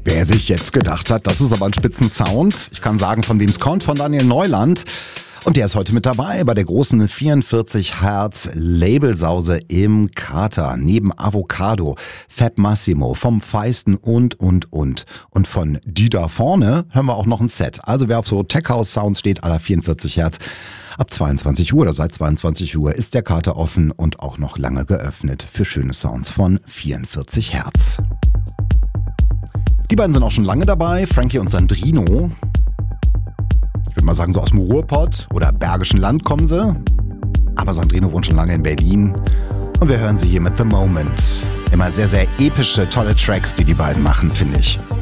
Wer sich jetzt gedacht hat, das ist aber ein Spitzensound. Ich kann sagen, von wem es kommt, von Daniel Neuland. Und der ist heute mit dabei bei der großen 44 Hertz Labelsause im Kater. Neben Avocado, Fab Massimo, vom Feisten und. Und von die da vorne hören wir auch noch ein Set. Also wer auf so Tech House Sounds steht, aller 44 Hertz, ab 22 Uhr oder seit 22 Uhr ist der Kater offen und auch noch lange geöffnet für schöne Sounds von 44 Hertz. Die beiden sind auch schon lange dabei, Frankie und Sandrino. Ich würde mal sagen, so aus dem Ruhrpott oder Bergischen Land kommen sie. Aber Sandrino wohnt schon lange in Berlin. Und wir hören sie hier mit The Moment. Immer sehr, sehr epische, tolle Tracks, die beiden machen, finde ich.